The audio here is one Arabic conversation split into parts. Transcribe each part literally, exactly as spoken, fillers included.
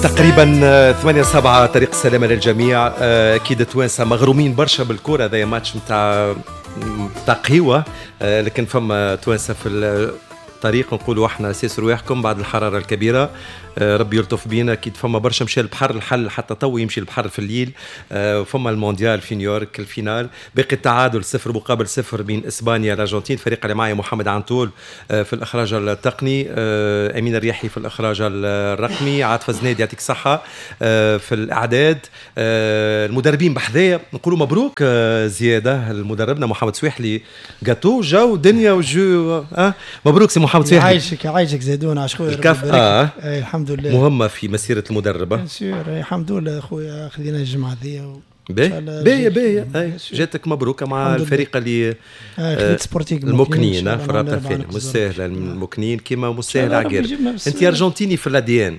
تقريبا ثمانية سبعة طريق السلامة للجميع. أكيد توانسة مغرومين برشا بالكرة، هذا ماتش متاع متاع قهوة، لكن فما توانسة في الطريق نقولوا احنا سيسروا رواحكم بعد الحرارة الكبيرة. ربي يلطف بينا. اكيد فما برشا مشى البحر الحل حتى تو يمشي البحر في الليل. فما المونديال في نيويورك الفينال، باقي التعادل صفر مقابل صفر بين اسبانيا والارجنتين. فريق اللي معي محمد عنتول في الاخراج التقني، امين الرياحي في الاخراج الرقمي، عاطف زناد يعطيك الصحه في الاعداد، المدربين بحذايا. نقولوا مبروك زياده المدربنا محمد سويحلي، جاتو جو دنيا وجو. أه مبروك سي محمد سويحلي. عايشك عايشك زيدون عشخويا الكاف. اه الحمد لله، مهمة في مسيرة المدربة. سير الحمد لله أخويا، خذينا الجمعة ذي باهي باهي باهي جاتك مبروكة مع الفريق اللي آه سبورتيك المكنين في الرابطة الثانية. مستاهلة المكنين كيما مستاهلة عقير. أنت أرجنتيني في الأديان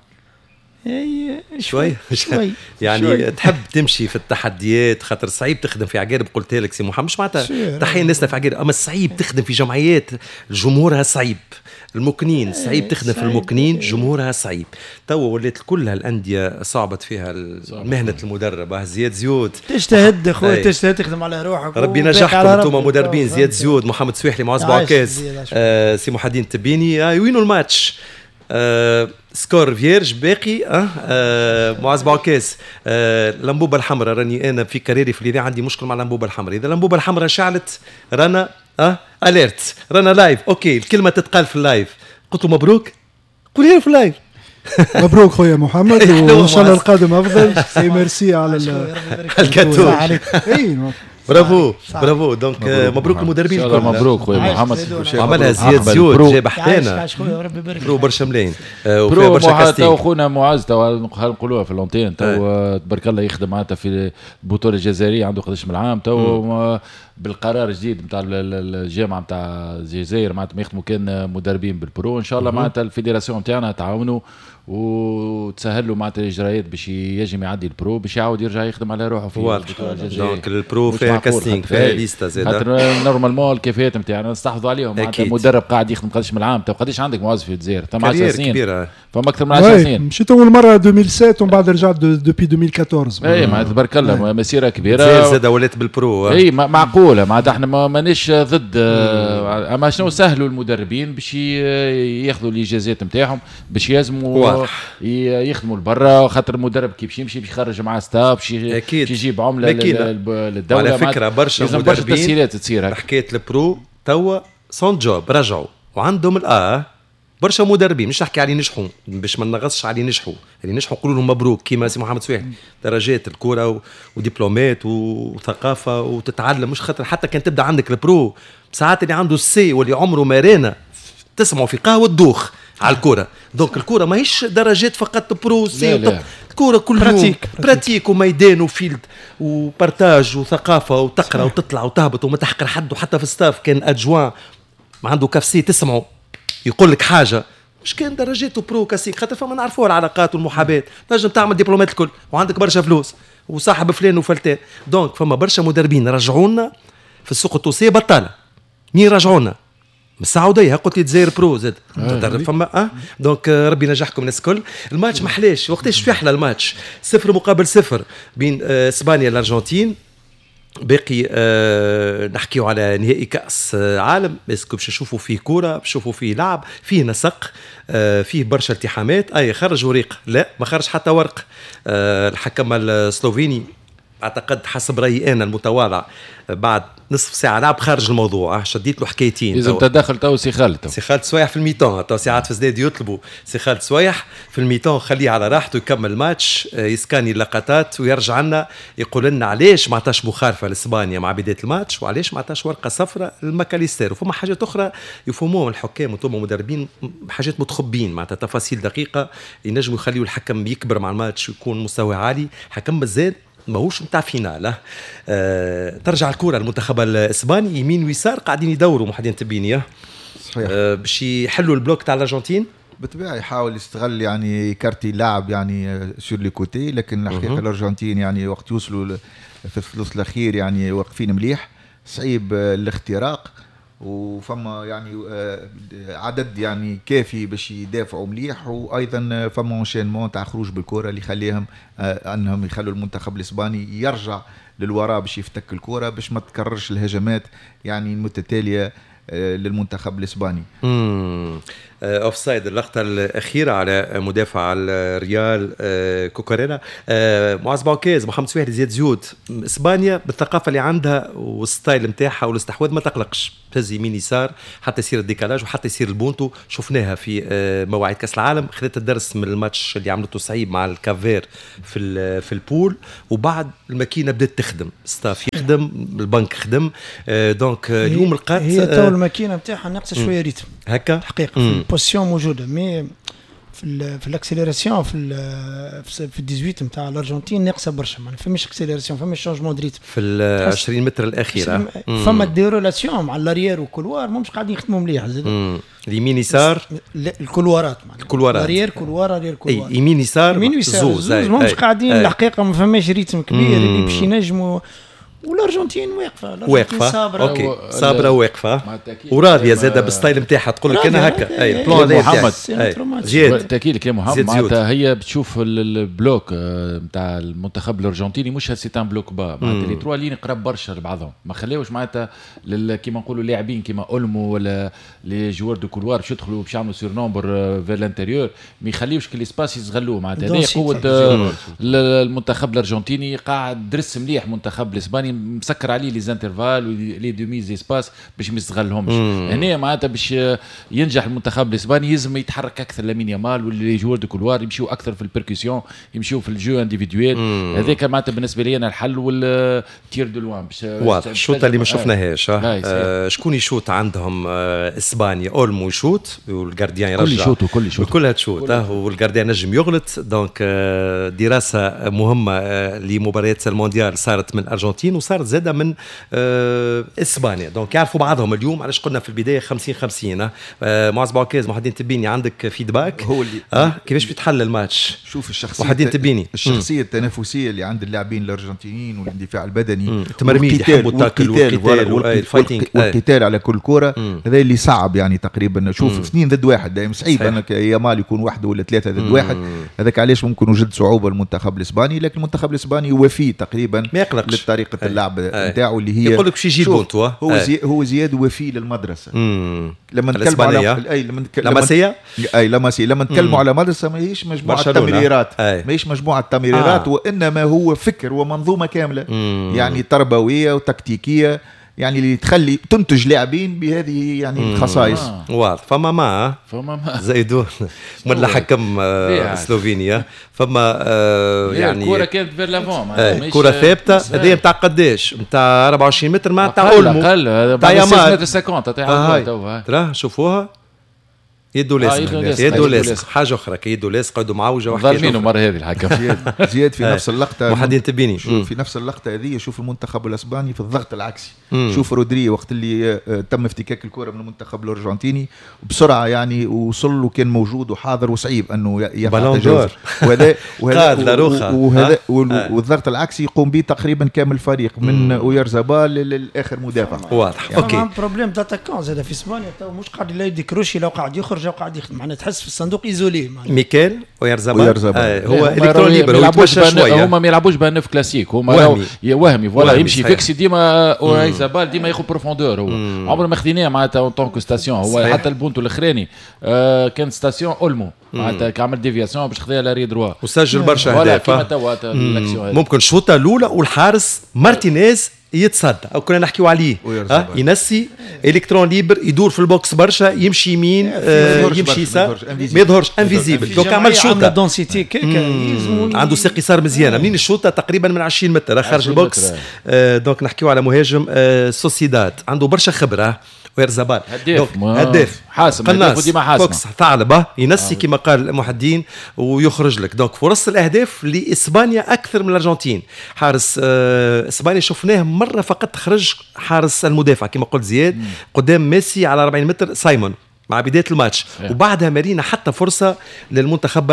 شوي شوي يعني شوي. تحب تمشي في التحديات خاطر صعيب تخدم في عقارب. قلت لك سي محمد مش معناتها تحية الناس في عقارب، أما صعيب تخدم في جمعيات جمهورها صعيب. المكنين صعيب تخدم في المكنين جمهورها صعيب. تو ولات كلها الأندية صعبت فيها مهنة المدرب. زياد زيود تجتهد خويا، تجتهد تخدم على روحك. ربي نجحكم انتم مدربين. زياد زيود، محمد سويحلي، معز بوعكاز، آه سي محمد التبيني. آه وينو الماتش؟ آه سكور فيرج باقي. اه, آه معز بوعكاز. آه لمبوبة الحمراء، راني انا في كاريري في اللي عندي مشكل مع لمبوبة الحمراء. اذا لمبوبة الحمراء شعلت رانا اه اليرت، رانا لايف. اوكي الكلمه تتقال في اللايف. قلت له مبروك، قولي في اللايف. مبروك خويا محمد، وان شاء الله القادم افضل. سي ميرسي على الكاتو. برافو صح. برافو. دونك مبروك المدربين الكل. مبروك خويا محمد. عملها زياد زيود جاب حتانا برو برشا ملايين. برو برشا تو خونا معز تو نقولوها في لونتين تو تبارك الله يخدم معناتها في البطوله الجزائريه، عنده قداش من عام تو بالقرار الجديد نتاع الجامعه نتاع الجزائر معناتها يخدموا كان مدربين بالبرو. ان شاء الله معناتها الفيدراسيون نتاعنا تعاونوا وتسهلوا معناتها الاجراءات باش يجم يعدي البرو باش يعاود يرجع يخدم على روحه في البطوله الجزائريه. دونك البرو فيها كاستينغ، فيها ليستا زاده. خاطر نورمالمون الكيفيات نتاعنا نستحفظوا عليهم. معناتها مدرب قاعد يخدم قداش من العام. تو قداش عندك موظف في الجزائر؟ تم عشر سنين فما اكثر من عشر سنين. مشيت اول مره ألفين وسبعة ومن بعد رجعت دوبي ألفين وأربعطاش. اي معناتها تبارك الله مسيره كبيره. زاده ولات بالبرو. اي معقوله معناتها احنا مانيش ضد، اما شنو سهلوا المدربين باش ياخذوا الاجازات نتاعهم باش يلزموا يخدموا لبرا. خاطر المدرب كي باش يمشي باش يخرج مع ستاف باش يجيب عمله للدوله. على فكره برشا مدربين تسهيلات تصير حكايه البرو توا سون جوب رجعوا وعندهم الاه. برشا مدربين مش نحكي عليه نجحوا باش ما نغصش عليه نجحوا، اللي نجحوا نقولوا لهم مبروك كيما سي محمد سويحلي. درجات الكره ودبلومات وثقافه وتتعلم. مش خاطر حتى كان تبدا عندك البرو ساعات اللي عنده السي واللي عمره ما رانا تسمعوا في قهوه تدوخ على الكرة. دونك الكرة ماهيش درجات فقط برو سي. الكرة كل يوم براتيك وميدان وفيلد وبارتاج وثقافة وتقرأ وتطلع وتهبط وما تحقر حد. وحتى في ستاف كان أدجوان ما عنده كافسي تسمعه يقول لك حاجة مش كان درجاته برو كاسي. خاطر فما نعرفوها العلاقات والمحاباة. نجم تعمل دبلومات الكل وعندك برشا فلوس وصاحب فلان وفلتان. دونك فما برشا مدربين رجعونا في السوق التونسية بطالة. مين رجعونا؟ السعوديه قلت لي الجزائر برو زاد تعرف فما اه دونك ربي نجحكم الناس الكل. الماتش محلاش وقتاش في احلى الماتش صفر مقابل صفر بين آه اسبانيا والارجنتين. باقي آه نحكيو على نهائي كاس آه عالم. اسكو باش نشوفوا فيه كوره، باش نشوفوا فيه لعب، فيه نسق، آه فيه برشا التحامات. اي خرج وريق؟ لا ما خرج حتى ورق. آه الحكم السلوفيني اعتقد حسب رايي انا المتواضع بعد نصف ساعه لعب خارج الموضوع. شديت له حكايتين. لازم تدخل تو سي خالد سي خالد سويح في الميتون. تو ساعات في زناد يطلبوا سي خالد سويح في الميتون خليه على راحته يكمل ماتش يسكاني اللقطات ويرجع لنا يقول لنا علاش ما عطاش مخالفه لاسبانيا مع بدايه الماتش وعلاش ما عطاش ورقه صفراء للماكاليستر. وفما حاجات اخرى يفهموهم الحكام وانتم مدربين حاجات متخبين معناتها تفاصيل دقيقه ينجموا يخليوا الحكم يكبر مع الماتش ويكون مستوى عالي. حكم بالزاد ماهوش نتاع فينال. أه ترجع الكرة المنتخب الاسباني يمين ويسار قاعدين يدوروا محدين تبينيه أه باش يحلوا البلوك تاع الارجنتين. بالطبيعه يحاول يستغل يعني كارتي لاعب يعني سور لي كوتي. لكن الحقيقه الارجنتين يعني وقت يوصلوا في الثلث الاخير يعني واقفين مليح. صعيب الاختراق وفما يعني عدد يعني كافي باش يدافعوا مليح، وايضا فما انشينمون تاع خروج بالكره اللي يخليهم انهم يخلوا المنتخب الاسباني يرجع للوراء باش يفتك الكره باش ما تكررش الهجمات يعني المتتاليه للمنتخب الاسباني. امم اوف سايد اللقطه الاخيره على مدافع الريال كوكوريلا. معز باوكيز محمد سويحلي زياد زيود. اسبانيا بالثقافه اللي عندها والستايل نتاعها والاستحواذ ما تقلقش، تهز يمين يسار حتى يصير الديكالاج وحتى يصير البونتو. شفناها في مواعيد كاس العالم، خذت الدرس من الماتش اللي عملته صعيب مع الكافير في في البول، وبعد الماكينه بدات تخدم، ستاف يخدم، البنك خدم. دونك اليوم لقات هي تو الماكينه نتاعها ناقصه شويه ريتم هكا حقيقه. في البوزيسيون موجوده، مي في في الاكسيليراسيون في في ثمانية عشر نتاع الارجنتين ناقصه برشا، ما فماش اكسيليراسيون، فماش شونجمون د ريتم في ال عشرين متر الاخيره. فما ديرولاسيون مع الاريير والكولوار مش قاعدين يخدموا مليح زاد. اليمين يسار الكولوارات معناها الكولوارات الاريير كولوار اريير كولوار يمين يسار يمين يسار زوز مش قاعدين الحقيقه ما فماش ريتم كبير اللي باش ينجموا. والارجنتين واقفه واقفه صابره اوكي صابره واقفه وراضيه زاده بالستايل نتاعها. تقول لك انا هكا اي بلان محمد زياد تاكيد لك يا محمد معناتها هي بتشوف البلوك نتاع المنتخب الارجنتيني مش سيتان بلوك با معناتها لي تروا لين قرب برشا لبعضهم، ما خلاوش معناتها كيما نقولوا لاعبين كيما اولمو ولا لي جوار دو كولوار باش يدخلوا باش يعملوا سير نومبر فير لانتيريور، ما يخليوش كل سباس يستغلوه. معناتها هذه قوه المنتخب الارجنتيني، قاعد درس مليح منتخب الاسباني مسكر عليه لي زانترفال ولي دومي زيسباس باش ما يستغلهمش. هنا معناتها باش ينجح المنتخب الاسباني يلزم يتحرك اكثر لامين يامال واللي جوار دو كولوار يمشيو اكثر في البركسيون، يمشيو في الجو انديفيدويل. هذاك معناتها بالنسبه لي انا الحل والتير دو لوان باش واضح. الشوطه اللي ما شفناهاش آه. شكون يشوط عندهم آه اسبانيا؟ اولمو يشوط والجارديان يرجع، كل يشوط وكل يشوط كلها تشوط آه والجارديان نجم يغلط. دونك آه دراسه مهمه آه لمباريات المونديال صارت من الارجنتين وصارت زاده من آه اسبانيا. دونك يعرفوا بعضهم اليوم. علاش قلنا في البدايه خمسين خمسين. آه معز باوكيز محمدين تبيني عندك فيدباك هو اللي اه كيفاش بيتحل الماتش؟ شوف الشخصيه محمدين تبيني الشخصيه التنافسيه اللي عند اللاعبين الارجنتينيين والاندفاع البدني التمرميد يحبوا التاكل والقتال والفايتنج والقتال على كل كره، هذا اللي صعب يعني تقريبا. شوف اثنين ضد واحد دائما صعيب انك يامال يكون وحده ولا ثلاثه ضد واحد، هذاك علاش ممكن وجد صعوبه المنتخب الاسباني. لكن المنتخب الاسباني وفي تقريبا لطريقه اللعب نتاعو اللي هي يقول لك شي يجيب بونتو. هو زي هو زياد وفي للمدرسه. مم. لما نتكلموا على اي لما لمسيه اي لمسيه لما نتكلموا على مدرسه ماهيش مجموعه تمريرات، ماهيش مجموعه تمريرات آه. وانما هو فكر ومنظومه كامله. مم. يعني تربويه وتكتيكيه، يعني اللي تخلي تنتج لاعبين بهذه يعني الخصائص. آه. واضح. فما ما فما ما زيدون من حكم آه سلوفينيا. فما آه يعني الكره كانت فير لافون، الكره ثابته. هذه نتاع قداش؟ نتاع أربعة وعشرين متر مع تاع اولمو اقل تاع يامال خمسين تاع تو ترى شوفوها يدو لاسق آه يدو لاسق حاجه اخرى كي يدو لاسق قدو معوجه وحكايه ظالمينه مره هذه الحكم. زياد زياد في نفس اللقطه محدين تبيني في نفس اللقطه هذه. شوف المنتخب الاسباني في الضغط العكسي. مم. شوف رودري وقت اللي تم افتكاك الكره من المنتخب الارجنتيني بسرعه يعني وصل له، كان موجود وحاضر وصعيب انه يفعل تجاوز. وهذا وهذا وهذا والضغط العكسي يقوم به تقريبا كامل الفريق من اويارزابال للاخر مدافع. واضح. يعني اوكي بروبليم داتاكون زاد في اسبانيا مش قاعد لا يدي كروشي لو قاعد يخرج او قاعد يخدم، معناها تحس في الصندوق ايزولي. ميكيل ويارزابال آه هو الكترون ليبر يتمشى شويه. هما ما يلعبوش بنف كلاسيك، هما وهمي فوالا يمشي فيكسي ديما. ويارزابال ديما ياخذ بروفوندور. هو عمره ما خديناه معناتها اون طونك ستاسيون. هو صحيح. حتى البونتو الاخراني آه كان ستاسيون اولمو معناتها كعمل ديفياسيون باش خذيها لا ري دروا وسجل برشا اهداف. ممكن الشوطه الاولى والحارس مارتينيز يتصدى او كنا نحكيو عليه ها ينسي الكترون ليبر يدور في البوكس برشا، يمشي يمين آه يمشي يسار ما يظهرش انفيزيبل. دونك عمل شوطه عنده ساق يسار مزيانه. منين الشوطه تقريبا من عشرين متر خارج البوكس. آه دونك نحكيو على مهاجم آه سوسيداد عنده برشا خبره. ويرزابال هداف هداف حاسم هداف وديما حاسم فوكس ثعلبه ينسي آه. كما قال محدين ويخرج لك. دونك فرص الاهداف لاسبانيا اكثر من الارجنتين. حارس آه اسبانيا شفناه مره فقط خرج حارس المدافع كما قلت زياد مم. قدام ميسي على أربعين متر. سايمون مع بدايه الماتش إيه. وبعدها مارينا حتى فرصه للمنتخب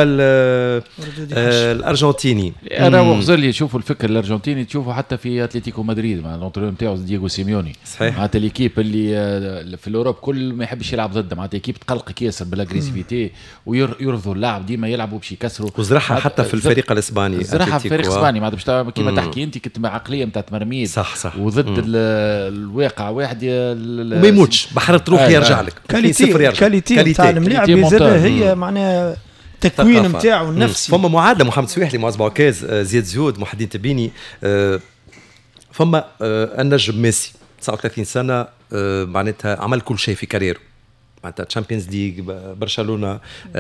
الارجنتيني. انا وخزر لي شوفوا الفكر الارجنتيني تشوفوا حتى في اتلتيكو مدريد مع الانترونور نتاعو دييغو سيميوني. صحيح. معناتها ليكيب اللي في الاوروب كل ما يحبش يلعب ضده، معناتها ليكيب تقلق ياسر بالاغريسيفيتي ويرفضوا اللاعب ديما يلعبوا باش يكسروا. وزرعها حتى في الفريق الاسباني، زرعها في الفريق الاسباني معناتها باش كيما تحكي انت كنت عقليه نتاع تمرميد. صح صح. وضد الواقع واحد وما يموتش بحر تروح آه يرجع لك. كاليتي كاليتي نتاع الملاعب هي معناها التكوين نتاعو النفسي. فما معادله محمد سويحلي معز بوعكاز زياد زيود محي الدين تبيني. فما النجم ميسي تسعة وثلاثين سنه معناتها عمل كل شيء في كاريره، معناتها تشامبيونز ليج، برشلونه،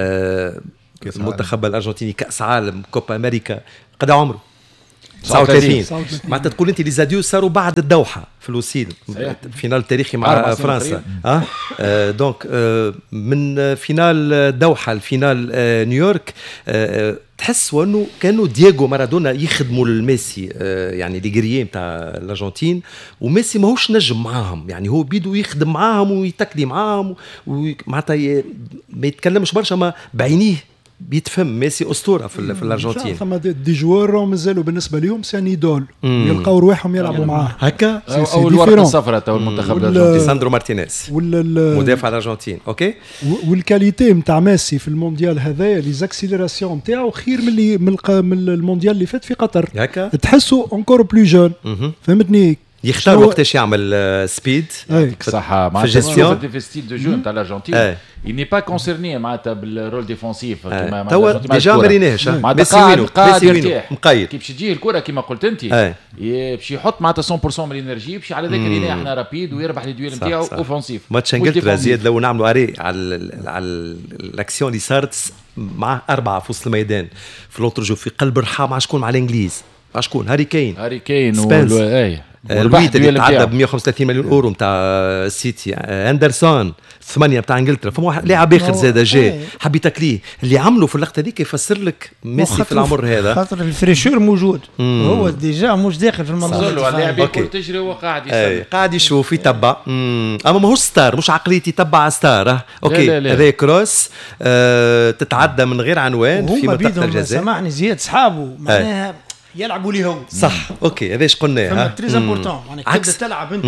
المنتخب الارجنتيني، كاس عالم، كوبا امريكا. قد عمره تسعة وثلاثين. معناتها تقول انت لي زاديو صاروا بعد الدوحه في الوسيل فينال تاريخي مع فرنسا. اه, آه دونك آه من فينال الدوحه لفينال آه نيويورك آه تحس وانه كانوا دييغو مارادونا يخدموا لميسي آه يعني لي غريي نتاع الارجنتين، وميسي ماهوش نجم معاهم، يعني هو بيدو يخدم معاهم ويتكلي معاهم ومعناتها ما يتكلمش برشا ما بعينيه بيتفهم. ميسي اسطوره في, في الارجنتين. ثم دي جوار مازالوا بالنسبه لهم سان ايدول، يلقاو رواحهم يلعبوا معاه هكا. او الورقه الصفراء تاع المنتخب الارجنتيني ليساندرو مارتينيز مدافع الارجنتين. اوكي. والكاليتي نتاع ميسي في المونديال هذايا لي زاكسيليراسيون نتاعو خير من اللي من المونديال اللي فات في قطر. هكا تحسوا اونكور بلو جون. فهمتني يختار وقتاش يعمل سبيد صح مع الجيستيون في ستيل دو جو نتاع الارجنتين. il n'est pas concerné معناتها بالرول ديفونسيف كما توا ديجا ما ريناهش. معناتها قاعد قاعد يرتاح مقيد كي باش تجيه الكره كما قلت انت باش يحط معناتها مية بالمية من الانرجي باش على ذاك اللي احنا رابيد ويربح الدويل نتاعو اوفنسيف. ماتش انجلترا زياد لو نعملوا اري على على الاكسيون اللي صارت مع اربعه في وسط الميدان في لونترجو في قلب الرحام مع شكون؟ مع الانجليز. مع شكون؟ هاري كين هاري كين اي الويت اللي تعدى ب مية وخمسة وثلاثين مليون اورو نتاع السيتي. اندرسون ثمانية نتاع انجلترا. فما واحد لاعب اخر زاد جاي حب يتكليه اللي عملوا في اللقطه هذيك يفسر لك ميسي في العمر هذا خاطر الفريشور موجود. مم. هو ديجا مش داخل في المنظومه. اللاعب يكون تجري وقاعد يسمع قاعد يشوف يتبع. اما ماهوش ستار، مش عقليتي يتبع ستار. اوكي هذا كروس آه تتعدى من غير عنوان في منطقه الجزاء. سامحني زياد صحابه معناها يلعبوا لي هو صح. اوكي هذاش قلنا فما تريز امبورطون يعني كنت تلعب انت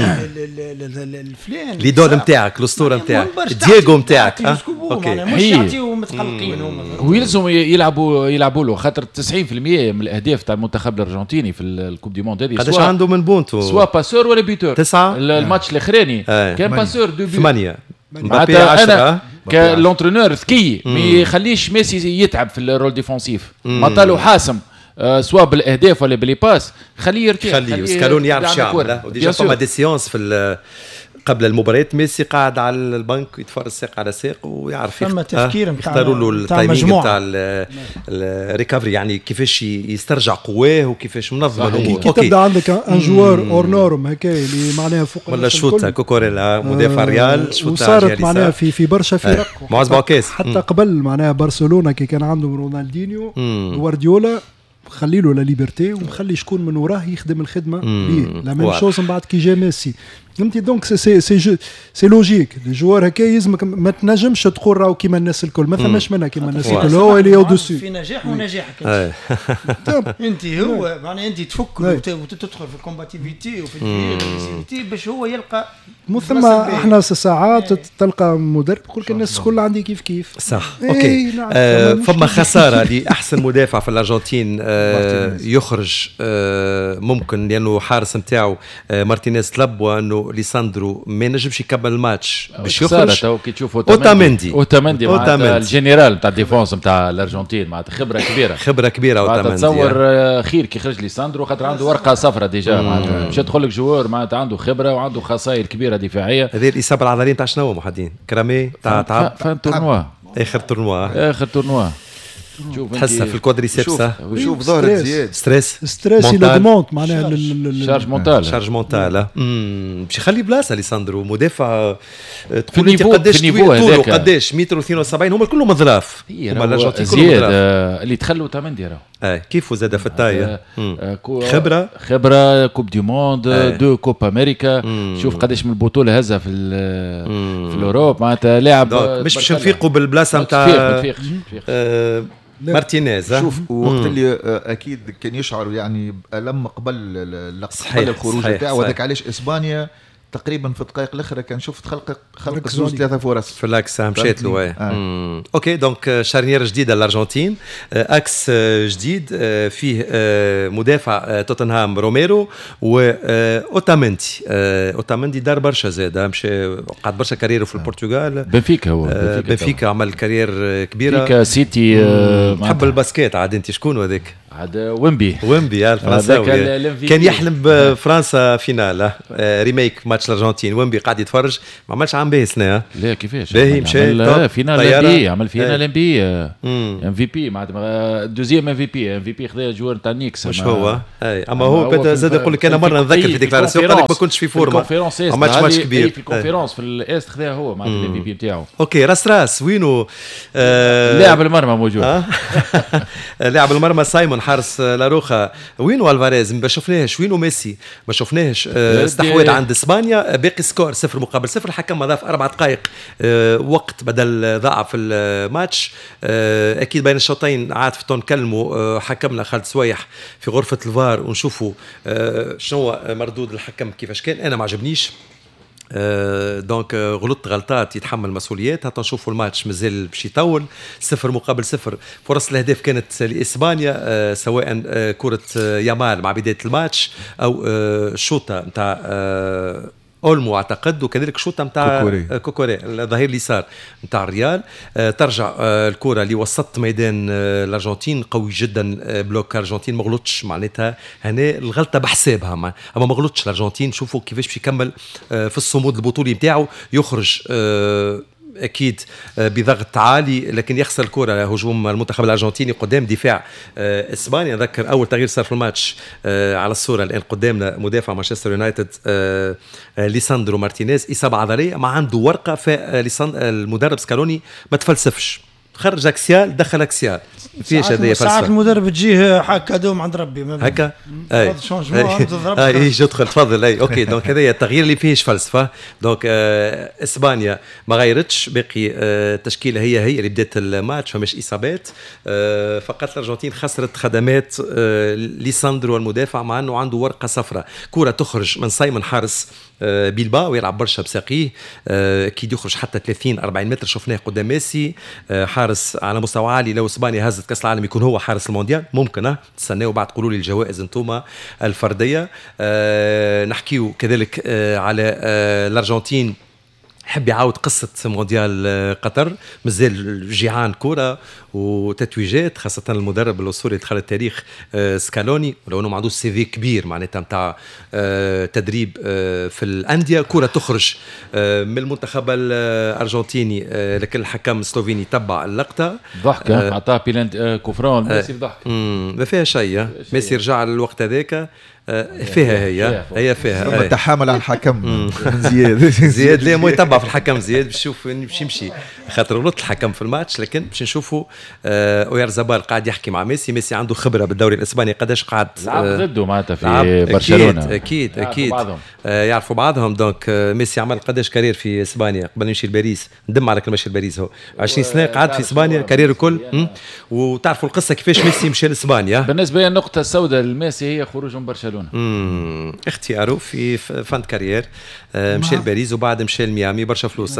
الفلان ليدول نتاعك الاسطوره نتاعك دييغو نتاعك. اوكي مش يعطيو متقلقين هما ويلزم يلعبوا يلعبوا له خاطر تسعين بالمية من الاهداف تاع المنتخب الارجنتيني في الكوب دي موند هذه قداش عنده من بونتو سوا باسور ولا بيتور تسعة. الماتش الاخراني كان باسور دو بي ثمانية. معناتها انا كالونترونور ذكي ما يخليش ميسي يتعب في الرول ديفونسيف مطالو حاسم أه سواء بالاهداف ولا باللي باس خليه يرتاح خليه سكالوني يعرف شو يعمل. وديجا فما دي سيونس في قبل المباريات ميسي قاعد على البنك يتفرج ساق على ساق ويعرف فما تفكير يختاروا له التايمينغ تاع الريكفري يعني كيفاش يسترجع قواه وكيفاش منظم الامور. كي تبدا عندك ان جوار اور نورم هكا اللي معناها فوق ولا شوطه كوكوريلا مدافع ريال شوطه وصارت معناها في في برشا فرق معز بوعكاز حتى قبل معناها برشلونه كي كان عندهم رونالدينيو جوارديولا خلي له لا ليبرتي ومخلي شكون من وراه يخدم الخدمه بيه. لا ميم شوز من بعد كي جا ميسي فهمتي. دونك سي سي سي سي لوجيك الجوار هكا يلزمك ما تنجمش تقول راهو كيما الناس الكل ما فماش منها كيما الناس الكل هو اللي يودسو في نجاح ونجاحك انت هو معناها انت تفك وتدخل في الكومباتيفيتي وفي الفيزيبيتي باش هو يلقى ثم احنا ساعات تلقى مدرب يقول لك الناس الكل عندي كيف كيف صح. اوكي آه فما خساره لاحسن مدافع في الارجنتين آه يخرج آه ممكن لانه حارس نتاعو آه مارتينيز طلب وانه ليساندرو ما نجمش يكمل الماتش باش يخرج. تو كي تشوف اوتاميندي اوتاميندي مع الجنرال نتاع الديفونس نتاع الارجنتين مع خبره كبيره خبره كبيره اوتاميندي. تصور خير كي خرج ليساندرو خاطر عنده ورقه صفراء ديجا معناتها مش تدخل لك جوار معناتها عنده خبره وعنده خصائص كبيره دفاعيه. هذه الاصابه العضليه تاع شنو محدين كرامي تاع تعب فان تورنوا اخر تورنوا اخر تورنوا تحسها في الكوادريسيبس. شوف ظهرت زياد ستريس ستريس يلوغمونت معناها شارج مونتال شارج مونتال باش يخلي بلاصه ليساندرو مدافع تقول انت قداش طوله قداش متر واثنين وسبعين هم كلهم ظراف هما الارجنتين زياد آه اللي دخلوا تمندي راه اه كيف زاد في الطايه آه خبره خبره كوب دي موند آه. دو كوب امريكا مم. شوف قداش من البطوله هزها في في الاوروب معناتها لاعب مش باش نفيقوا بالبلاصه نتاع مارتينيز. شوف وقت اللي اكيد كان يشعر يعني بألم قبل قبل الخروج بتاعه وذاك علاش اسبانيا تقريبا في الدقائق الاخرى كان شفت خلق خلق زوج ثلاثه فرص في الاكس مشات له. آه. اوكي دونك شارنير جديده للارجنتين، اكس جديد فيه مدافع توتنهام روميرو واوتامندي. اوتامندي دار برشا زاد مشى قعد برشا كاريره في البرتغال بنفيكا هو بنفيكا عمل كارير كبيره بنفيكا سيتي. تحب الباسكيت عاد انت شكون هذاك؟ عاد ويمبي ويمبي الفرنساوي كان يحلم بفرنسا فينال ريميك ماتش الارجنتين. ويمبي قاعد يتفرج ما عملش عام باهي سنه. لا كيفاش باهي مشى فينال الامبي عمل فينال الامبي ام في بي معناتها دوزيام ام في بي ام في بي خذا جوار تاع نيكس مش هو اي اما هو زاد يقول لك انا مره نذكر في ديكلاراسيون قال لك ما كنتش في فورما ما عملش ماتش كبير في الكونفيرونس في الاست خذا هو معناتها الام في بي نتاعو. اوكي راس راس وينو لاعب المرمى موجود لاعب المرمى سايمون حارس لاروخا. وينو الفاريز ما شفناهش. وينو ميسي ما شفناهش. استحواذ عند اسبانيا باقي سكور صفر مقابل صفر. الحكم ضاف اربع دقائق وقت بدل ضاع في الماتش. اكيد بين الشوطين عاطفتو نكلموا حكمنا خالد سويح في غرفه الفار ونشوفوا شنو مردود الحكم كيفاش كان. انا ما عجبنيش أه دونك غلطت غلطات يتحمل مسؤوليات. حتى نشوفوا الماتش مازال باش يطول صفر مقابل صفر. فرص الاهداف كانت لاسبانيا أه سواء أه كره يامال مع بدايه الماتش او أه شوطه نتاع أه اولمو اعتقد وكذلك شوطه نتاع كوكوري, كوكوري الظهير اليسار نتاع الريال. أه ترجع أه الكره لوسط ميدان أه الارجنتين قوي جدا. أه بلوك الارجنتين ما غلطش معناتها هنا الغلطه بحسابها اما ما غلطش الارجنتين. شوفوا كيفاش باش يكمل أه في الصمود البطولي نتاعو يخرج أه اكيد بضغط عالي لكن يخسر الكره. هجوم المنتخب الارجنتيني قدام دفاع اسبانيا. ذكر اول تغيير صار في الماتش على الصوره الان قدامنا مدافع مانشستر يونايتد ليساندرو مارتينيز اصابه عضليه ما عنده ورقه. فالمدرب سكالوني ما تفلسفش خرج اكسيال دخل اكسيال فيش هذه فلسفه. ساعات المدرب تجيه هكا دوم عند ربي هكا اي اي تدخل تفضل اي اوكي دونك هذا التغيير اللي فيهش فلسفه. دونك آه اسبانيا ما غيرتش باقي آه تشكيله هي هي اللي بدات الماتش فماش اصابات. آه فقط الارجنتين خسرت خدمات آه ليساندرو المدافع مع انه عنده ورقه صفراء. كره تخرج من سايمون حارس آه بيلباو ويلعب برشا بساقيه آه اكيد يخرج حتى ثلاثين أربعين متر. شفناه قدام ميسي آه حارس على مستوى عالي. لو اسبانيا هزت كاس العالم يكون هو حارس المونديال ممكن. اه تستناو بعد قولوا لي الجوائز انتوما الفرديه. آه نحكيو كذلك آه على آه الارجنتين حب يعاود قصة مونديال قطر مازال جيعان كرة وتتويجات خاصة المدرب الأسطوري دخل التاريخ سكالوني ولو أنه ما عندوش سي في كبير معناتها متاع تدريب في الأندية. كرة تخرج من المنتخب الأرجنتيني لكن الحكم السلوفيني تبع اللقطة. ضحك عطاه بيلانت كوفران ميسي ضحك ما فيها شيء. ميسي رجع للوقت هذاك فيها هي هي فيها تحامل على الحكم زياد زياد ليه مو يتبع في الحكم زياد بشوف باش يمشي خاطر غلط الحكم في الماتش. لكن باش نشوفوا اويار زبال قاعد يحكي مع ميسي. ميسي عنده خبره بالدوري الاسباني قداش قعد لعب ضده معناتها في برشلونه اكيد اكيد اكيد يعرفوا بعضهم. دونك ميسي عمل قداش كارير في اسبانيا قبل يمشي لباريس. ندم على كل مشي لباريس هو عشرين سنه قعد في اسبانيا كارير الكل. وتعرفوا القصه كيفاش ميسي مشى لاسبانيا. بالنسبه لي النقطه السوداء لميسي هي خروج من برشلونه. امم اختياره في فان كارير مشى لباريس وبعد مشى لميامي برشا فلوس.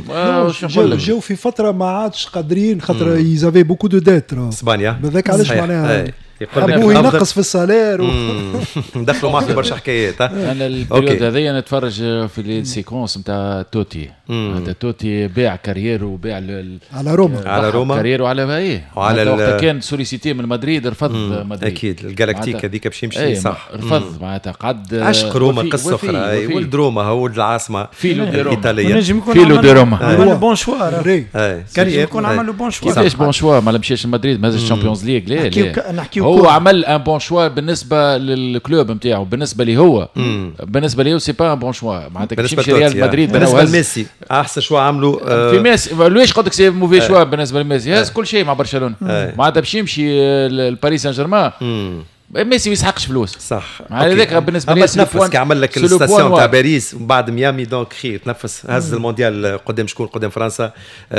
جاو في فتره ما عادش قادرين خاطر يزافي بوكو دو ديت اسبانيا بذاك علاش معناها يقول لك وينقص في السالير ندخلوا معك برشا حكايات. انا البريود هذيا نتفرج في السيكونس نتاع توتي. هذا توتي باع كارير وباع على روما على روما كارير وعلى ايه وعلى وقت كان سوليسيتي من مدريد رفض مدريد اكيد الجالاكتيك هذيك باش يمشي صح رفض معناتها قعد عشق روما قصه اخرى ولد روما هو ولد العاصمه فيلو دي روما ايطاليه فيلو دي روما عمل بون شوا كان يكون عمل بون شوا كيفاش بون شوا ما مشاش لمدريد ما هزش الشامبيونز ليغ لا نحكيو هو عمل ان بون شوا بالنسبه للكلوب نتاعو بالنسبه لي هو بالنسبه لي سي با ان بون شوا معناتها كيفاش يمشي ريال مدريد بالنسبه لميسي احسن شوا عملوا في ميسي ليش قلت لك سي موفي شوا بالنسبه لميسي هز كل شيء مع برشلونه معناتها باش يمشي لباريس سان جيرمان ميسي ما يسحقش فلوس صح على ذاك بالنسبه لي تنفس كي عمل لك الستاسيون تاع باريس ومن بعد ميامي دونك خير تنفس هز المونديال قدام شكون قدام فرنسا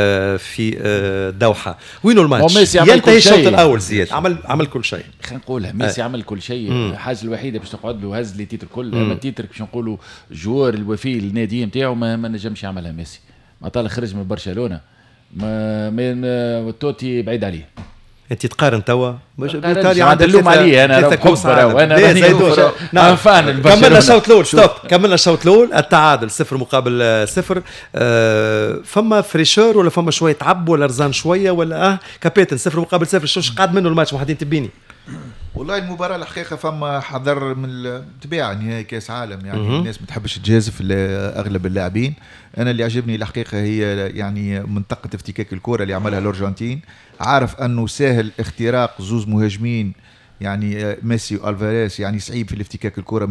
في الدوحه وينو الماتش ينتهي الشوط الاول زياد عمل عمل كل شيء خلينا نقولها ميسي عمل كل شيء الحاجه الوحيده باش تقعد له هز لي تيتر كل اما التيتر باش نقولوا جوار الوفي للنادي نتاعو ما, ما نجمش يعملها ميسي ما طال خرج من برشلونه ما ما توتي بعيد عليه انت تقارن توا بالتالي عاد اللوم عليه انا كوفر وانا نعم فان كملنا الشوط الاول ستوب كملنا الشوط الاول التعادل صفر مقابل صفر أه فما فريشور ولا فما شويه تعب ولا رزان شويه ولا اه كابيتن صفر مقابل صفر شوش قاعد منه الماتش محدين تبيني والله المباراة الحقيقة فما حذر من الطبيعة نهائي كاس عالم يعني م-م. الناس ما تحبش تجازف أغلب اللاعبين. أنا اللي عجبني الحقيقة هي يعني منطقة افتكاك الكرة اللي عملها الأرجنتين. عارف أنه سهل اختراق زوز مهاجمين يعني ميسي والفاريز يعني صعيب في الافتكاك الكرة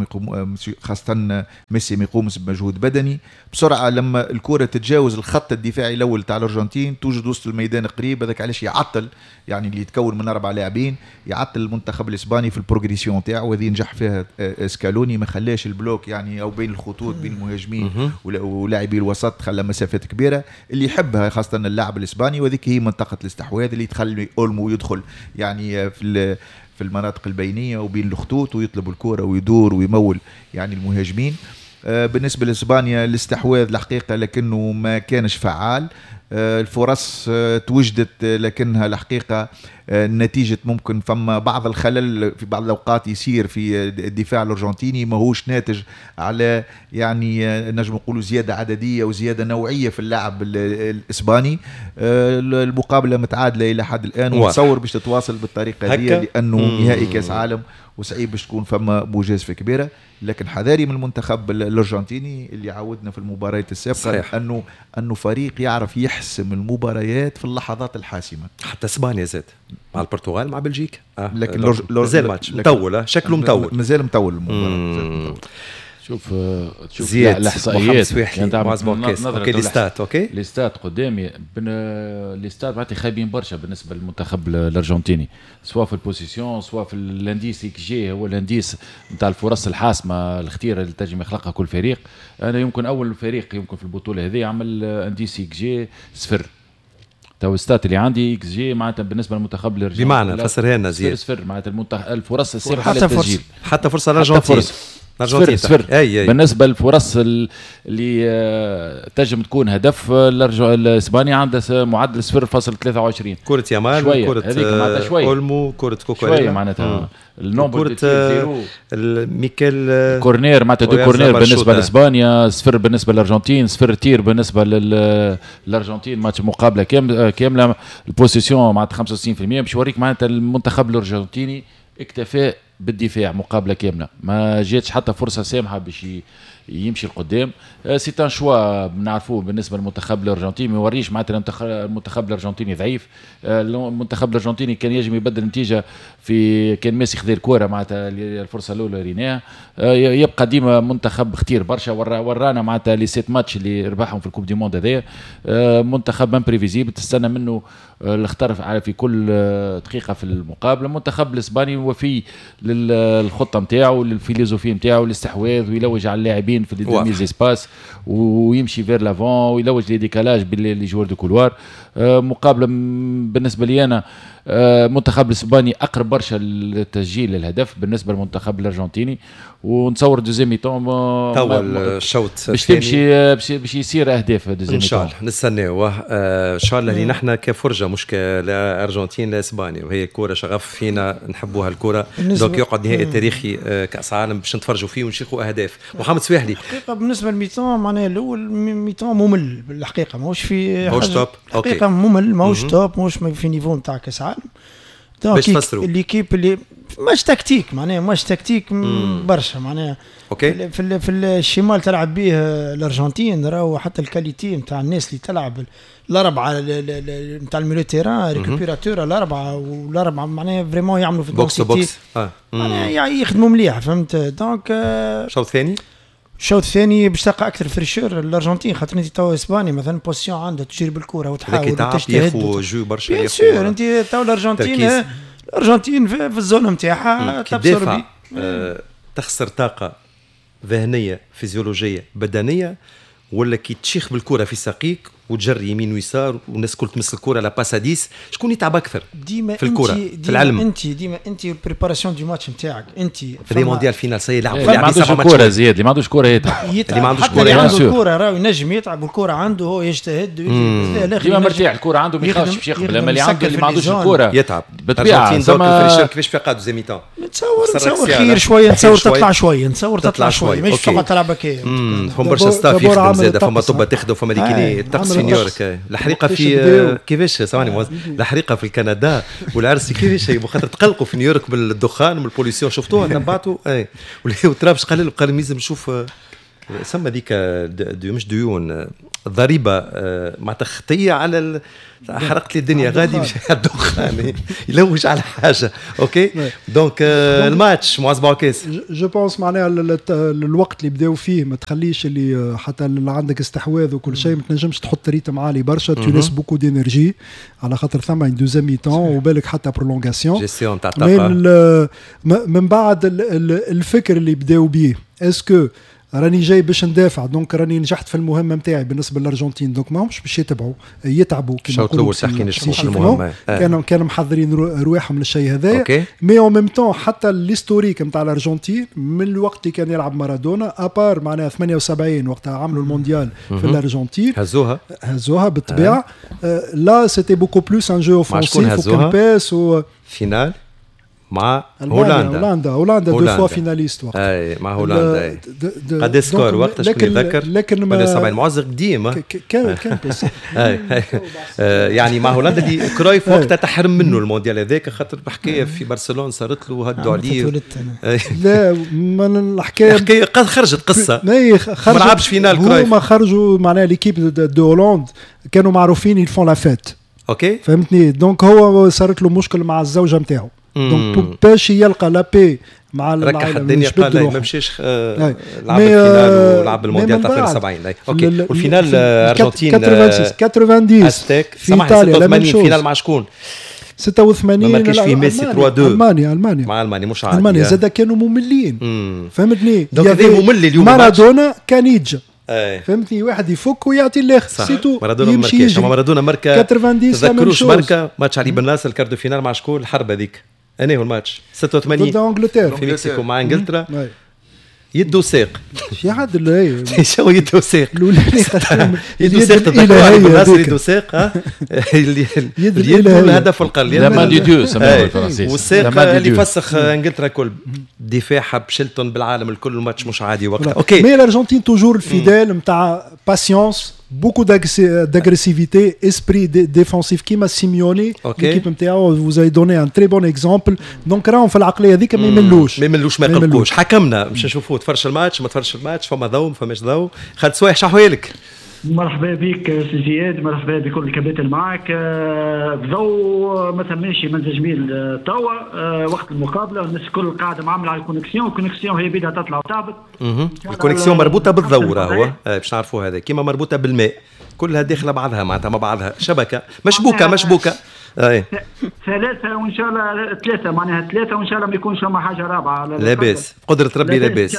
خاصة ميسي ما يقومش بمجهود بدني بسرعة. لما الكرة تتجاوز الخط الدفاعي الأول تاع الأرجنتين توجد وسط الميدان قريب هذاك علاش يعطل يعني اللي يتكون من أربع لاعبين يعطل المنتخب الإسباني في البروغريسيون تاعه وهذه نجح فيها اسكالوني ما خلاش البلوك يعني أو بين الخطوط بين المهاجمين ولاعبي الوسط خلى مسافات كبيرة اللي يحبها خاصة اللاعب الإسباني وذيك هي منطقة الاستحواذ اللي تخلي أولمو يدخل يعني في في المناطق البينية وبين الخطوط ويطلب الكرة ويدور ويمول يعني المهاجمين. بالنسبة لإسبانيا الاستحواذ الحقيقة لكنه ما كانش فعال. الفرص توجدت لكنها الحقيقة نتيجة ممكن فما بعض الخلل في بعض الأوقات يصير في الدفاع الأرجنتيني ما هوش ناتج على يعني نجم نقولوا زيادة عددية وزيادة نوعية في اللاعب الإسباني. المقابلة متعادلة إلى حد الآن ونتصور باش تتواصل بالطريقة هذه لأنه نهائي كاس عالم وصعيب باش تكون فما مجازفة كبيرة. لكن حذاري من المنتخب الأرجنتيني اللي عودنا في المباريات السابقة صحيح. أنه أنه فريق يعرف يحسم المباريات في اللحظات الحاسمة. حتى إسبانيا زاد مع البرتغال مع بلجيكا آه. لكن مازال ماتش مطول شكله مطول مازال مطول المباراة. شوف شوف زياد الاحصائيات اوكي ليستات اوكي ليستات قدامي ليستات معناتها خايبين برشا بالنسبه للمنتخب الارجنتيني سواء في البوزيسيون سواء في الانديس اكس جي هو الانديس نتاع الفرص الحاسمه الختيره اللي تنجم يخلقها كل فريق. انا يمكن اول فريق يمكن في البطوله هذه عمل انديس اكس جي صفر تو الستات اللي عندي اكس جي معناتها بالنسبه للمنتخب الارجنتيني بمعنى فسرها لنا زياد صفر معناتها المنتخب الفرص السابقه حتى فرصه حتى فرصه الارجنتين صفر صفر أي أي. بالنسبه للفرص اللي تنجم تكون هدف الاسبانيا عندها معدل صفر فاصلة ثلاثة وعشرين كرة يامال كرة اولمو كرة كوكوريلا شويه معناتها النومبر كرة ميكيل كورنير معناتها دو كورنير بالنسبه لاسبانيا صفر بالنسبه للارجنتين صفر تير بالنسبه للارجنتين ماتش مقابله كامله البوزيسيون معناتها خمسة وستين بالمئة باش يوريك معناتها المنتخب الارجنتيني اكتفى بالدفاع مقابله كامله ما جاتش حتى فرصه سامحه باش يمشي القدام. سي ان شوا بنعرفوه بالنسبه للمنتخب الارجنتيني ما يوريش معناتها المنتخب الارجنتيني ضعيف. المنتخب الارجنتيني كان يجم يبدل النتيجه في كان ميسي خذ الكره معناتها الفرصه الاولى ريناها. يبقى ديما منتخب خطير برشا ورانا معناتها لي سيت ماتش اللي ربحهم في الكوب دي موند هذايا منتخب امبريفيزيبل تستنى منه الاختراف في كل دقيقه في المقابله. المنتخب الاسباني وفي للخطه نتاعو للفيلوزوفي نتاعو الاستحواذ ويلوج على اللاعبين عاليين في الدوميز اسباس ويمشي فير لافون ويلوج لي ديكالاج باللي جوار دو كولوار. مقابله بالنسبه لي انا المنتخب الاسباني اقرب برشا للتسجيل للهدف بالنسبه للمنتخب الارجنتيني، ونتصور دوزيام ميتون توا الشوط باش تمشي باش يصير اهداف دوزيام ان شاء الله نستناوه ان شاء الله. اللي نحن كفرجه مش كارجنتين لا اسبانيا، وهي الكره شغف فينا نحبوها الكره، دونك يقعد نهائي تاريخي كاس عالم باش نتفرجوا فيه ونشيخوا اهداف. محمد سواحلي الحقيقه بالنسبه للميتون معناها الاول ميتون ممل بالحقيقه، ماهوش في ماهوش توب، الحقيقه ممل ماهوش توب، ماهوش في نيفو نتاع كاس عالم. باش تفسروا ليكيب اللي ماش تكتيك معناها ماش تكتيك برشا معناها اوكي في في الشمال تلعب به الارجنتين، راهو حتى الكاليتي نتاع الناس اللي تلعب الاربعه نتاع الميلو تيران ريكوبيراتور الاربعه والاربعه معناها فريمون يعملوا في بوكس بوكس اه معناها يخدموا مليح فهمت. دونك الشوط الثاني الشوط الثاني باش تلقى اكثر فريشور الارجنتين، خاطر انت تو اسبانيا مثلا بوزيسيون عندها تجري بالكره وتحاول تجتهد ياخذ جو برشا ياخذ سور. انت تو الارجنتين الارجنتين في, في الزون نتاعها تبصر آه تخسر طاقه ذهنيه فيزيولوجيه بدنيه، ولا كي تشيخ بالكره في ساقيك وتجري يمين ويسار والناس كل تمس الكره لا باساديس، شكون يتعب اكثر في الكره في العلم؟ انت ديما انت البريباراسيون دي ماتش نتاعك انت في مونديال فينال سي يلعب ما عندوش كره زياد، اللي ما عندوش كره يتعب، اللي ما عندوش كره عنده الكره راهو ينجم يتعب والكره عنده هو يجتهد ديما مرتاح الكره عنده ما يخافش باش يقبل، اما اللي عنده اللي ما عندوش الكره يتعب بالطبيعه. كيفاش في قادو زيميتان نتصور نتصور خير شويه، نتصور تطلع شويه، نتصور تطلع شويه مش فقط تلعب هكايا. فما برشا ستاف يخدم زاده، فما طب تخدم فما ديكيني الطقس في نيويورك، الحريقه في كيفاش ثواني الحريقه في الكندا والعرس كيفاش هي خاطر تقلقوا في نيويورك بالدخان والبوليسيون شفتوها نبعتوا اي وترابش قال قال لازم نشوف سما ذيك دي مش ديون ضريبه مع تخطيه على حرقت لي الدنيا غادي الدخان يلوج على حاجه اوكي. دونك الماتش معز بوكيس جو بونس معناها الوقت اللي بداو فيه ما تخليش اللي حتى اللي عندك استحواذ وكل شيء ما تنجمش تحط ريتم عالي برشا، تونس بوكو دينيرجي على خاطر ثم دوزيام ميتون وبالك حتى برولونغاسيون جيستيون تاع الطاقه من بعد الفكر اللي بداو بيه. اسكو راني جاي باش ندافع، دونك راني نجحت في المهمه نتاعي بالنسبه للارجنتين، دونك ماهمش باش يتبعوا يتعبوا كيما نقولوا تحكي نجحوا المهمه كانوا كانوا محضرين رواحهم للشيء هذايا. مي اون ميم طون حتى ليستوريك نتاع الارجنتين من الوقت اللي كان يلعب مارادونا ابار معناها ثمانية وسبعين وقتها عملوا المونديال في الارجنتين هزوها هزوها بالطبيعه. لا سيتي بوكو بلوس ان جو اوفونسيف وكان باس و فينال مع هولندا هولندا هولندا دو فوا فيناليست وقت اي مع هولندا قد سكور وقت شكون يذكر لكن ما سبعين معزق قديم كان كان بس يعني مع هولندا اللي كرويف وقتها تحرم منه المونديال هذاك خاطر بحكايه في برشلونه صارت له هدوا عليه. لا من الحكايه الحكايه قد خرجت قصه ما لعبش فينال كرويف، هما خرجوا معناها ليكيب دو هولندا كانوا معروفين يفون لا فات اوكي فهمتني. دونك هو صارت له مشكل مع الزوجه نتاعو، دونك باش يلقى لا بي مع ركح الدنيا قال لا ما مشيش لعب الفينال ولعب المونديال تاع اثنين وسبعين اوكي. والفينال ارجنتين تسعين في ايطاليا فينال مع شكون؟ ستة وثمانين ما كاش فيه ميسي ثلاثة اثنين المانيا المانيا مع المانيا مش عادي المانيا زاد كانوا مملين فهمتني. دونك ممل اليوم مارادونا كان يجي أي. فهمتني واحد يفك ويعطي الاخر سيتو مارادونا يمشي يجي. مارادونا ماركا تسعين تذكروش ماركا ماتش علي بن ناصر الكاردو فينال مع شكون الحرب هذيك انا هو الماتش ستة وثمانين ضد انجلترا في مكسيكو مع انجلترا يدو ساق شي حد اللي شو يدو ساق يدو ساق تذكروا بن ناصر يدو ساق ها اللي يد الهدف القل لا ما دي ديو سموه الفرنسيس والساق اللي فسخ انجلترا كل دفاعها بشلتون بالعالم الكل الماتش مش عادي وقتها اوكي. مي الارجنتين توجور الفيدال نتاع باسيونس beaucoup d'agressivité, esprit défensif كيما سيميوني l'équipe نتاعو vous avez donné un très bon exemple. donc راهم في العقليه هذيك ما يملوش ما يملوش ما يقلقوش. حكمنا باش نشوفوا تفرش الماتش ما تفرش الماتش فما ضوء ما فماش ضوء. خالد سوايح شحوالك؟ مرحبا بك سي زياد، مرحبا بكل الكباتن معك. ضو ما ثماش منزل جميل توا وقت المقابله والناس الكل قاعده معامله على الكونيكسيون. الكونيكسيون هي بدها تطلع وتهبط. الكونيكسيون مربوطه بالضوء راهو باش نعرفوا هذا كيما مربوطه بالماء كلها داخله بعضها معناتها مع بعضها شبكه مشبوكه مشبوكه اي ثلاثه وان شاء الله ثلاثه معناها ثلاثه وان شاء الله ما يكونش فما حاجه رابعه. لاباس قدره ربي لاباس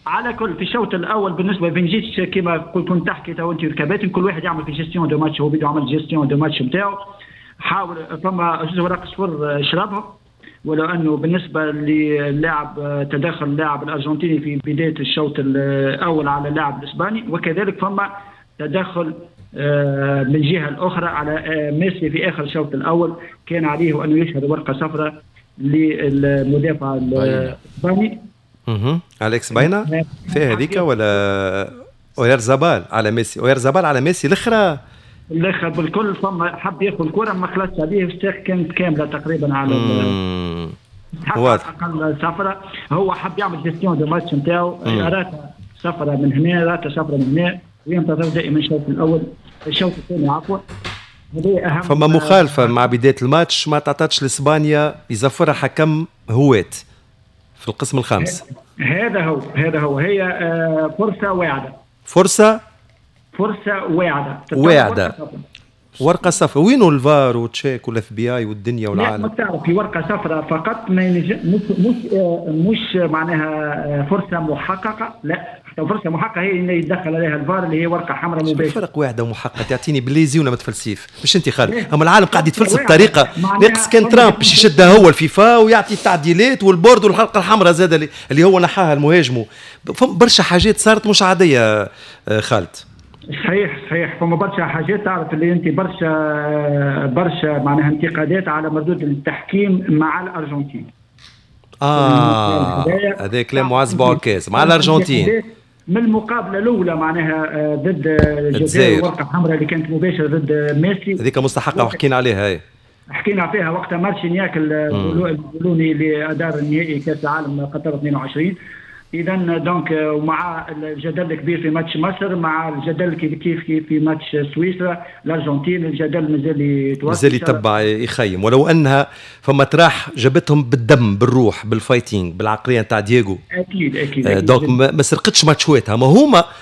على كل في الشوط الاول بالنسبه لفينجيتش كما كنت تحكي تو انت الكباتن كل واحد يعمل في جيستيون دو ماتش، هو بده يعمل جيستيون دو ماتش نتاعو، حاول فما جزء ورق صفر شربهم، ولو انه بالنسبه للاعب تدخل اللاعب الارجنتيني في بدايه الشوط الاول على اللاعب الاسباني، وكذلك فما تدخل من الجهه الاخرى على ميسي في اخر الشوط الاول، كان عليه انه يشهد ورقه صفراء للمدافع الاسباني اها اليكس باينا في هذيك ولا اويرزابال على ميسي، اويرزابال على ميسي الاخرى الاخر بالكل فما حب ياخذ الكره ما خلصش عليه، الساق كانت كامله تقريبا على واضح اقل صفرة، هو حب يعمل جيستيون دو ماتش نتاعو، راته صفرة من هنا راته صفرة من هنا، وينتظر دائما الشوط الاول الشوط الثاني عفوا. فما مخالفه مع بدايه الماتش ما تعطتش لاسبانيا يزفرها حكم هوات في القسم الخامس. هذا هو هذا هو هي فرصه واعده فرصه فرصه واعده واعده ورقه صفراء. وينو الفار وتشيك والاف بي اي والدنيا والعالم؟ ما تعرف في ورقه صفراء فقط، ما مش مش مش معناها فرصه محققه، لا فرصه محققه هي اللي يتدخل عليها الفار اللي هي ورقه حمراء مباشره. فرق واحده ومحققه تعطيني بالليزي ولا متفلسيف مش انت خالد؟ اما العالم قاعد يتفلسف بطريقه ناقص كان ترامب باش يشدها هو الفيفا ويعطي التعديلات والبورد والحلقه الحمراء زاد اللي هو نحاها المهاجم. برشا حاجات صارت مش عاديه خالد. صحيح صحيح فما برشا حاجات تعرف اللي انت برشا برشا معناها انتقادات على مردود التحكيم مع الارجنتين. اه هذا كلام معز بوعكاز مع الارجنتين من المقابله الاولى معناها ضد الجزائر ورقه حمراء اللي كانت مباشره ضد ميسي، هذيك مستحقه وحكينا عليها. هي حكينا فيها وقتها مارشينياك البولوني اللي ادار النهائي كاس العالم قطر اثنين وعشرين. اذا دونك ومع الجدل الكبير في ماتش مصر، مع الجدل كيف كيف في ماتش سويسرا الارجنتين، الجدل مازال يتوسع مازال يتبع يخيم، ولو انها فما تراح جابتهم بالدم بالروح بالفايتينغ بالعقليه نتاع دييغو. اكيد اكيد, أكيد. دونك ما سرقتش ماتشواتها، ما هما